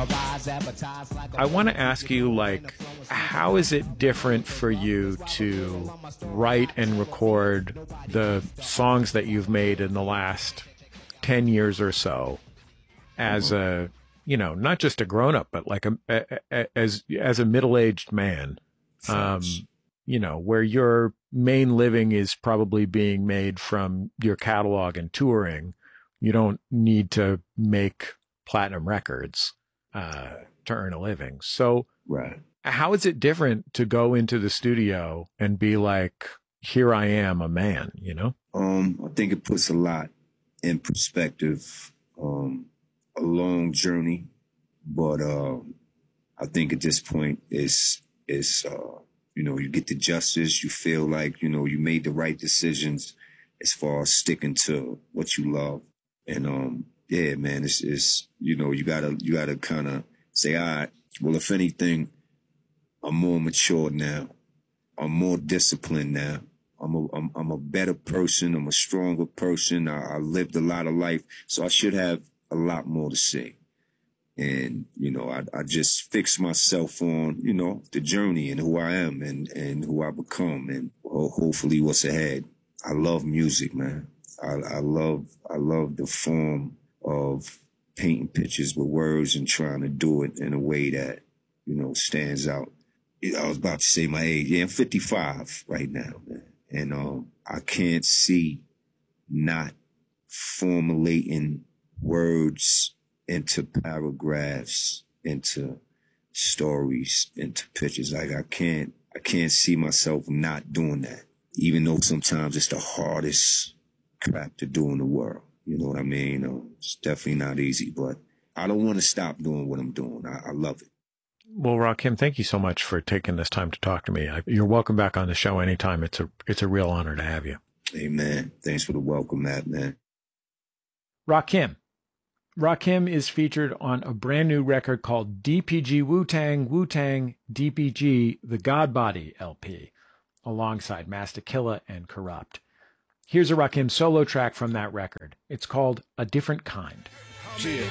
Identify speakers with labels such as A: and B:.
A: I want to ask you, like, how is it different for you to write and record the songs that you've made in the last 10 years or so as a, you know, not just a grown-up, but like as a middle-aged man, you know, where your main living is probably being made from your catalog and touring. You don't need to make platinum records to earn a living. So
B: right.
A: How is it different to go into the studio and be like, here I am, a man, you know?
B: I think it puts a lot in perspective, a long journey, but I think at this point it's you know, you get the justice, you feel like, you know, you made the right decisions as far as sticking to what you love. And yeah, man, it's you know, you gotta kind of say, all right, well, if anything, I'm more mature now. I'm more disciplined now. I'm a better person. I'm a stronger person. I lived a lot of life, so I should have a lot more to say. And, you know, I just fix myself on, you know, the journey and who I am and who I become and hopefully what's ahead. I love music, man. I love the form of painting pictures with words and trying to do it in a way that, you know, stands out. I was about to say my age. Yeah, I'm 55 right now, man. And I can't see not formulating words into paragraphs, into stories, into pictures. Like I can't see myself not doing that. Even though sometimes it's the hardest crap to do in the world. You know what I mean? It's definitely not easy, but I don't want to stop doing what I'm doing. I love it.
A: Well, Rakim, thank you so much for taking this time to talk to me. You're welcome back on the show anytime. It's a real honor to have you.
B: Amen. Thanks for the welcome, Matt, man.
A: Rakim. Rakim is featured on a brand new record called DPG Wu-Tang, Wu-Tang, DPG, The God Body LP, alongside Master Killa and Corrupt. Here's a Rakim solo track from that record. It's called A Different Kind.
C: Yeah.